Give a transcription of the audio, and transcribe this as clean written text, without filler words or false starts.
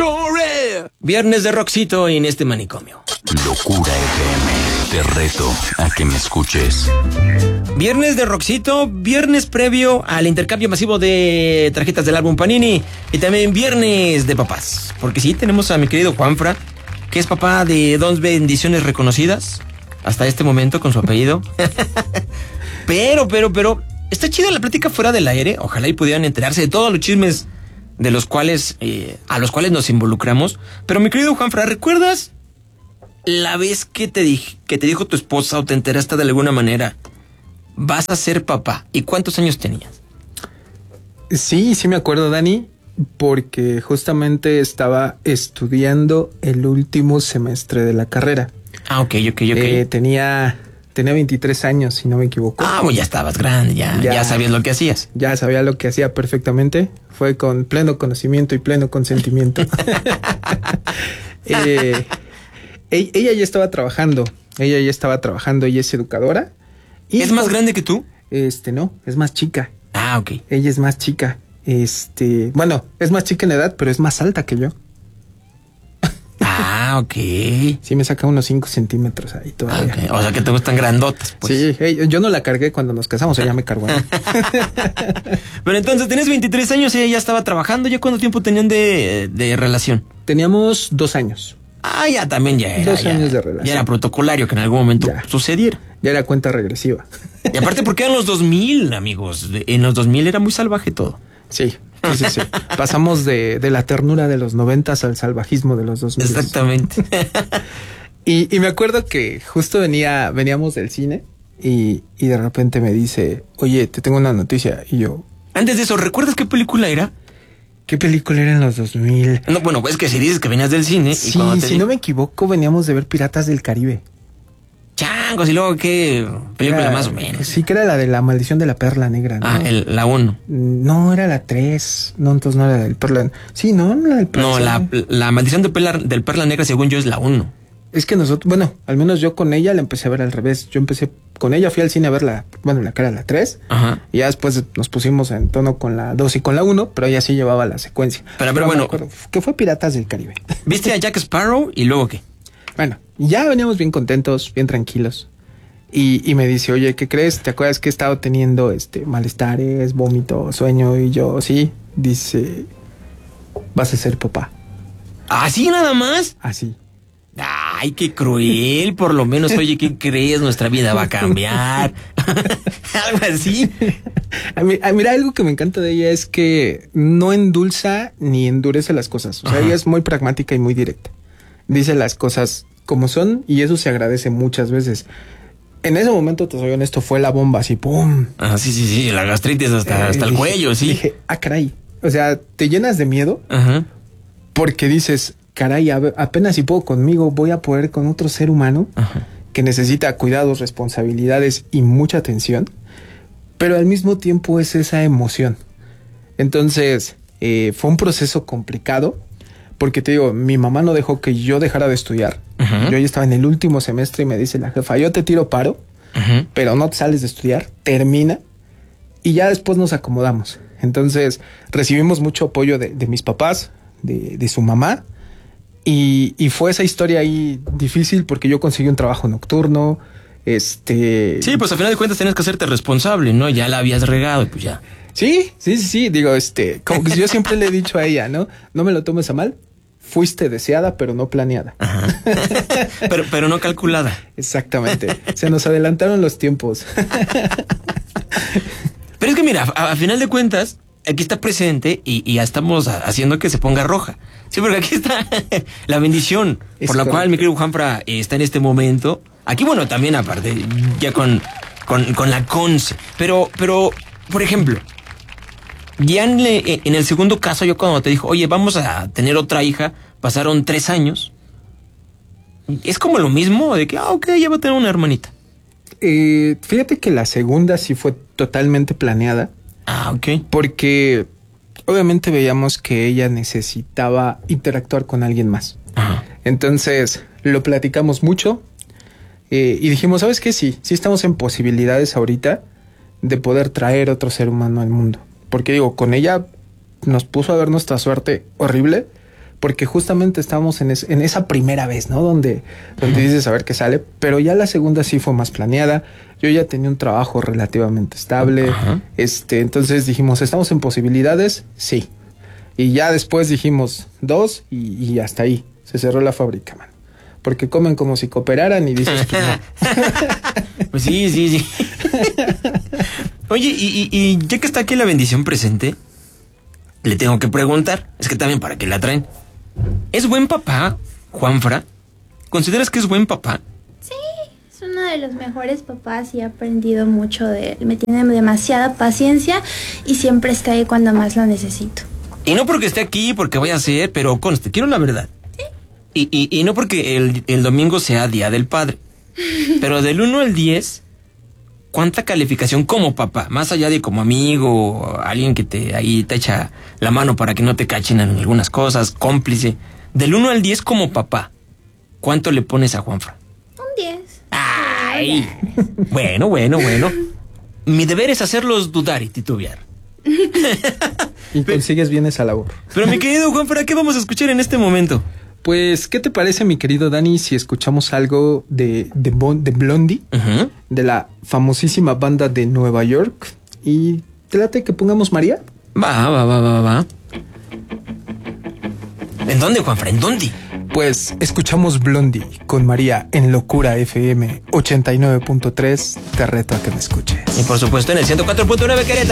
Viernes de Rockcito en este manicomio. Locura FM. Te reto a que me escuches. Viernes de Rockcito, viernes previo al intercambio masivo de tarjetas del álbum Panini y también viernes de papás. Porque sí, tenemos a mi querido Juanfra, que es papá de 2 bendiciones reconocidas hasta este momento con su apellido. Pero, está chida la plática fuera del aire. Ojalá y pudieran enterarse de todos los chismes de los cuales, a los cuales nos involucramos. Pero mi querido Juanfra, ¿recuerdas la vez que te dijo tu esposa o te enteraste de alguna manera, vas a ser papá? ¿Y cuántos años tenías? Sí me acuerdo, Dani, porque justamente estaba estudiando el último semestre de la carrera. Ah, ok. Tenía 23 años, si no me equivoco. Ah, pues ya estabas grande, ya sabías lo que hacías. Ya sabía lo que hacía perfectamente. Fue con pleno conocimiento y pleno consentimiento. Ella ya estaba trabajando. Ella es educadora. Y ¿Es más grande que tú? No, es más chica. Ah, ok. Ella es más chica. Bueno, es más chica en edad, pero es más alta que yo. Ah, ok. Sí, me saca unos 5 centímetros ahí todavía. Okay. O sea que te gustan grandotas, pues. Sí, yo no la cargué cuando nos casamos, ella me cargó. Pero entonces, tienes 23 años y ella ya estaba trabajando. ¿Ya cuánto tiempo tenían de relación? Teníamos 2 años. Ah, ya también ya era. 2 años de relación. Ya era protocolario que en algún momento sucediera. Ya era cuenta regresiva. Y aparte porque eran los 2000, amigos. En los 2000 era muy salvaje todo. Sí. Pasamos de la ternura de los 90s al salvajismo de los 2000. Exactamente. Y me acuerdo que justo veníamos del cine y de repente me dice, oye, te tengo una noticia. Y yo... Antes de eso, ¿recuerdas qué película era? ¿Qué película era en los 2000? No, bueno, pues que si dices que venías del cine... Sí, si no me equivoco, veníamos de ver Piratas del Caribe. Changos, y luego qué película más o menos. Sí, que era la de la maldición de la perla negra, ¿no? Ah, la 1. No, era la 3. No, entonces no era la del perla. Sí, no la del perla. No, la maldición del perla negra, según yo, es la 1. Es que nosotros, bueno, al menos yo con ella la empecé a ver al revés. Yo empecé con ella, fui al cine a ver la que era la 3. Ajá. Y ya después nos pusimos en tono con la 2 y con la 1, pero ella sí llevaba la secuencia. Pero bueno. Que fue Piratas del Caribe. ¿Viste a Jack Sparrow y luego qué? Bueno, ya veníamos bien contentos, bien tranquilos. Y me dice, oye, ¿qué crees? ¿Te acuerdas que he estado teniendo malestares, vómito, sueño? Y yo, sí. Dice, vas a ser papá. ¿Así nada más? Así. Ay, qué cruel. Por lo menos, oye, ¿qué crees? Nuestra vida va a cambiar. Algo así. Mira, algo que me encanta de ella es que no endulza ni endurece las cosas. O sea, ella es muy pragmática y muy directa. Dice las cosas como son y eso se agradece muchas veces. En ese momento, te soy honesto, fue la bomba, así, ¡pum! Ah, sí, la gastritis hasta el cuello, sí. Dije, caray. O sea, te llenas de miedo porque dices, caray, apenas si puedo conmigo, voy a poder con otro ser humano que necesita cuidados, responsabilidades y mucha atención, pero al mismo tiempo es esa emoción. Entonces, fue un proceso complicado. Porque te digo, mi mamá no dejó que yo dejara de estudiar. Yo ya estaba en el último semestre y me dice la jefa, yo te tiro paro, pero no te sales de estudiar, termina y ya después nos acomodamos. Entonces recibimos mucho apoyo de mis papás, de su mamá y fue esa historia ahí difícil porque yo conseguí un trabajo nocturno. Sí, pues al final de cuentas tenías que hacerte responsable, ¿no? Ya la habías regado y pues ya. Sí. Digo, como que yo siempre le he dicho a ella, ¿no? No me lo tomes a mal. Fuiste deseada, pero no planeada. pero no calculada. Exactamente. Se nos adelantaron los tiempos. Pero es que mira, a final de cuentas, aquí está presente y ya estamos haciendo que se ponga roja. Sí, porque aquí está la bendición por la cual mi querido Juanfra está en este momento. Aquí, bueno, también aparte, ya con la Conce. Pero, por ejemplo, ya en el segundo caso, yo cuando te dijo, oye, vamos a tener otra hija, pasaron 3 años. ¿Es como lo mismo? De que, ok, ya va a tener una hermanita. Fíjate que la segunda sí fue totalmente planeada. Ah, ok. Porque obviamente veíamos que ella necesitaba interactuar con alguien más. Ajá. Entonces, lo platicamos mucho. Y dijimos, ¿sabes qué? Sí estamos en posibilidades ahorita de poder traer otro ser humano al mundo. Porque digo, con ella nos puso a ver nuestra suerte horrible, porque justamente estábamos en esa primera vez, ¿no? Donde dices a ver qué sale, pero ya la segunda sí fue más planeada. Yo ya tenía un trabajo relativamente estable. Ajá. Entonces dijimos, ¿estamos en posibilidades? Sí. Y ya después dijimos 2 y hasta ahí. Se cerró la fábrica, man. Porque comen como si cooperaran y dices que no. Pues sí. Oye, y ya que está aquí la bendición presente, le tengo que preguntar. Es que también para qué la traen. ¿Es buen papá, Juanfra? ¿Consideras que es buen papá? Sí, es uno de los mejores papás y he aprendido mucho de él. Me tiene demasiada paciencia y siempre está ahí cuando más lo necesito. Y no porque esté aquí, porque vaya a ser, pero conste, quiero la verdad. Sí. Y no porque el domingo sea Día del Padre. Pero del 1 al 10, ¿cuánta calificación como papá? Más allá de como amigo, alguien que te echa la mano para que no te cachen en algunas cosas, cómplice. Del 1 al 10 como papá, ¿cuánto le pones a Juanfra? Un 10. ¡Ay! Bueno. Mi deber es hacerlos dudar y titubear. Y consigues bien esa labor. Pero mi querido Juanfra, ¿qué vamos a escuchar en este momento? Pues, ¿qué te parece, mi querido Dani, si escuchamos algo de Blondie, uh-huh, de la famosísima banda de Nueva York? ¿Y te late que pongamos María? Va. ¿En dónde, Juanfra? ¿En dónde? Pues escuchamos Blondie con María en Locura FM 89.3. Te reto a que me escuches. Y por supuesto en el 104.9 Querétaro.